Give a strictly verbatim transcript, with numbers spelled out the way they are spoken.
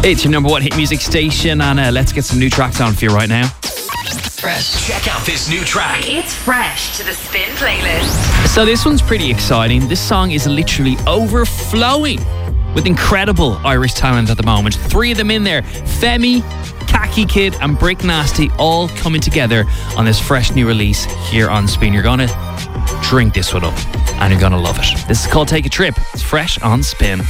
It's your number one hit music station, and uh, let's get some new tracks on for you right now. Fresh. Check out this new track. It's Fresh to the Spin playlist. So this one's pretty exciting. This song is literally overflowing with incredible Irish talent at the moment. Three of them in there. Femi, Khaki Kid and Brick Nasty all coming together on this fresh new release here on Spin. You're going to drink this one up and you're going to love it. This is called Take a Trip. It's Fresh on Spin.